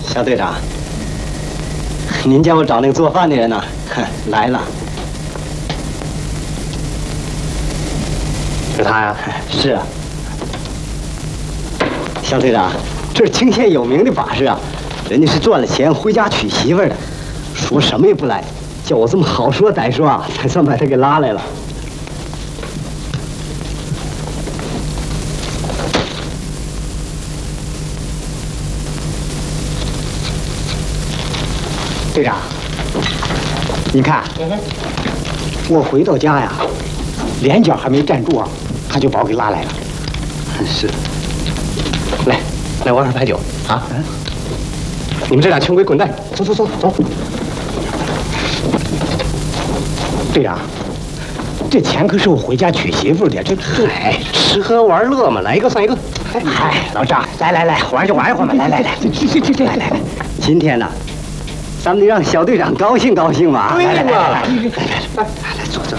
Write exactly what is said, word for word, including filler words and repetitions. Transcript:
小队长，您叫我找那个做饭的人呢？来了。 是他呀？ 是啊。小队长，这是青县有名的把式啊，人家是赚了钱回家娶媳妇的，说什么也不来，叫我这么好说歹说啊，才算把他给拉来了。 队长，你看，我回到家呀，连脚还没站住啊，他就把我给拉来了。是，来，来玩会儿牌九啊！嗯，你们这俩穷鬼滚蛋！走走走走。队长，这钱可是我回家娶媳妇的，这嗨，吃喝玩乐嘛，来一个算一个。嗨，老张，来来来，玩就玩一会儿嘛，来来来，去去去去，来来来，今天呢。 咱们得让小队长高兴高兴嘛！对嘛！来来来来来来，来坐坐。